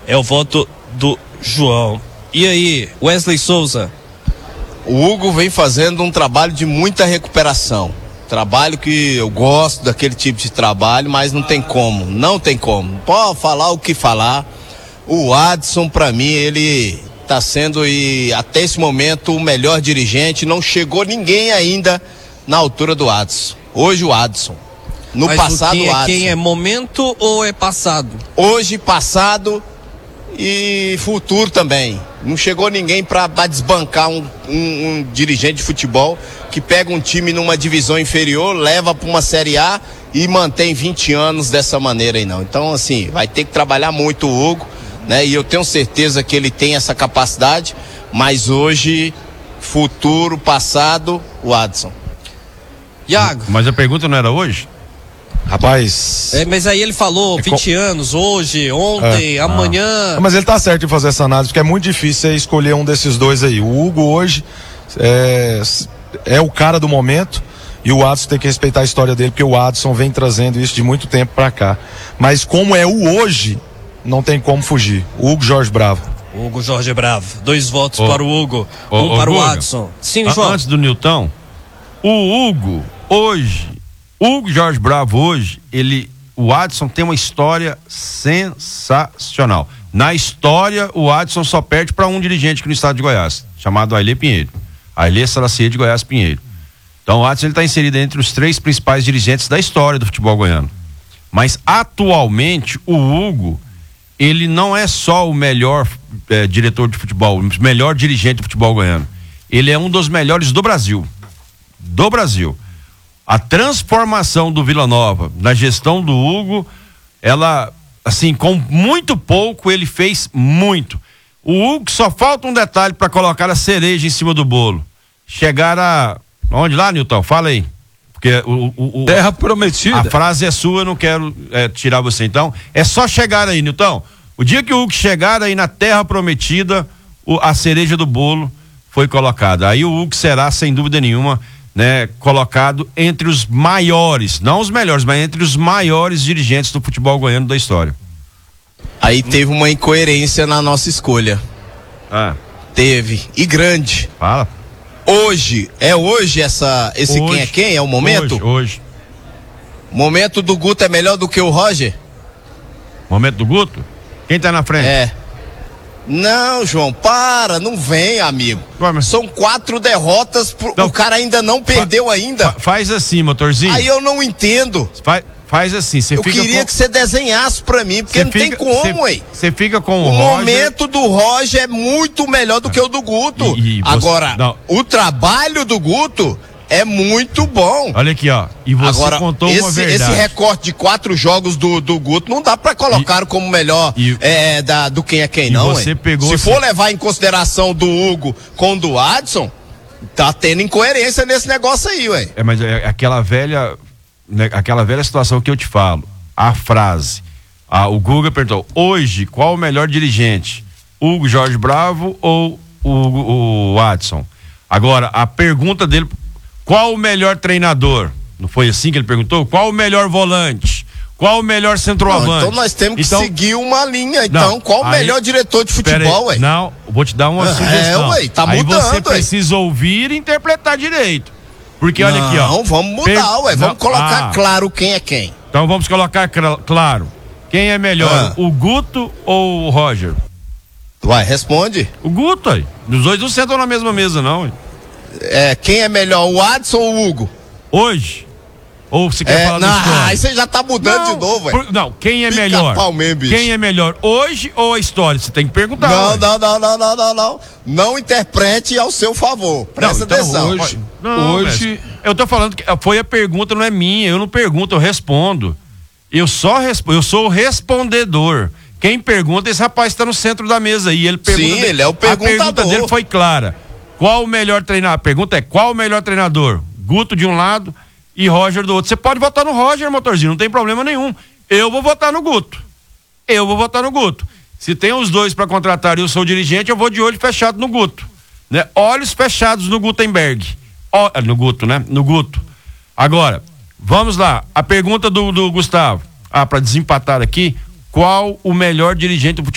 É o voto do João. E aí, Wesley Souza? O Hugo vem fazendo um trabalho de muita recuperação. Trabalho que eu gosto daquele tipo de trabalho, mas não tem como. Pode falar o que falar. O Adson, para mim, ele está sendo, e até esse momento, o melhor dirigente. Não chegou ninguém ainda na altura do Adson. Hoje o Adson. No mas passado o Adson. Quem é momento ou é passado? Hoje, passado e futuro também. Não chegou ninguém para desbancar um dirigente de futebol que pega um time numa divisão inferior, leva para uma Série A e mantém 20 anos dessa maneira aí não. Então, assim, vai ter que trabalhar muito o Hugo, né? E eu tenho certeza que ele tem essa capacidade, mas hoje, futuro, passado, o Adson. Iago. Mas a pergunta não era hoje? Rapaz... mas aí ele falou 20 anos, hoje, ontem, amanhã... Mas ele tá certo em fazer essa análise, porque é muito difícil você escolher um desses dois aí. O Hugo hoje é o cara do momento, e o Adson tem que respeitar a história dele, porque o Adson vem trazendo isso de muito tempo pra cá. Mas como é o hoje, não tem como fugir. Hugo Jorge Bravo. Hugo Jorge Bravo. 2 votos para o Hugo, para o Adson. Sim, João. Antes do Nilton, o Hugo hoje... Hugo Jorge Bravo hoje, o Adson tem uma história sensacional. Na história, o Adson só perde para um dirigente aqui no estado de Goiás, chamado Ailê Pinheiro. Ailê Salacê de Goiás Pinheiro. Então o Adson está inserido entre os 3 principais dirigentes da história do futebol goiano. Mas atualmente, o Hugo, ele não é só o melhor diretor de futebol, o melhor dirigente de futebol goiano. Ele é um dos melhores do Brasil. Do Brasil. A transformação do Vila Nova na gestão do Hugo, ela, assim, com muito pouco ele fez muito. O Hugo só falta um detalhe para colocar a cereja em cima do bolo. Chegar onde lá, Nilton? Fala aí. Porque Terra Prometida. A frase é sua, eu não quero tirar você. Então, é só chegar aí, Nilton. O dia que o Hugo chegar aí na Terra Prometida, a cereja do bolo foi colocada. Aí o Hugo será, sem dúvida nenhuma, colocado entre os maiores, não os melhores, mas entre os maiores dirigentes do futebol goiano da história. Aí teve uma incoerência na nossa escolha. Teve, e grande. Fala. Hoje esse hoje, quem é quem? É o momento? Hoje. O momento do Guto é melhor do que o Roger? Momento do Guto? Quem tá na frente? Não, João, não vem, amigo. São 4 derrotas, então, o cara ainda não perdeu ainda. Faz assim, motorzinho. Aí eu não entendo. Faz assim, eu queria que você desenhasse pra mim, porque não tem como, ué. Você fica com o Roger. O momento do Roger é muito melhor do que o do Guto. Agora, o trabalho do Guto é muito bom. Olha aqui, ó. E você contou uma verdade. Esse recorte de 4 jogos do Guto não dá pra colocar como melhor do quem é quem, não. Você pegou. Se for levar em consideração do Hugo com o do Adson, tá tendo incoerência nesse negócio aí, ué. Mas é aquela velha situação que eu te falo. A frase. O Guga perguntou: hoje, qual o melhor dirigente? Hugo Jorge Bravo ou o Adson? Agora, a pergunta dele: qual o melhor treinador? Não foi assim que ele perguntou? Qual o melhor volante? Qual o melhor centroavante? Então nós temos que seguir uma linha. Então, qual o melhor diretor de futebol, ué? Não, vou te dar uma sugestão. Ué, tá aí mudando, você precisa ouvir e interpretar direito. Porque olha aqui, ó. Não, vamos mudar, ué. Vamos colocar claro quem é quem. Então vamos colocar claro. Quem é melhor, o Guto ou o Roger? Vai, responde. O Guto, aí. Os dois não sentam na mesma mesa, não, ué. Quem é melhor, o Adson ou o Hugo? Hoje? Ou você quer falar da história? Aí você já tá mudando de novo, velho. Não, quem é melhor? Quem é melhor, hoje ou a história? Você tem que perguntar. Não. Não interprete ao seu favor. Presta atenção. Hoje. Eu tô falando que foi a pergunta, não é minha. Eu não pergunto, eu respondo. Eu sou o respondedor. Quem pergunta, esse rapaz está no centro da mesa aí. Ele pergunta. Sim, ele é o perguntador. A pergunta dele foi clara. Qual o melhor treinador? A pergunta é: qual o melhor treinador? Guto de um lado e Roger do outro. Você pode votar no Roger, motorzinho, não tem problema nenhum. Eu vou votar no Guto. Se tem os dois para contratar e eu sou o dirigente, eu vou de olho fechado no Guto. Né? Olhos fechados no Gutenberg. No Guto, né? No Guto. Agora, vamos lá. A pergunta do Gustavo. Para desempatar aqui, qual o melhor dirigente do futebol?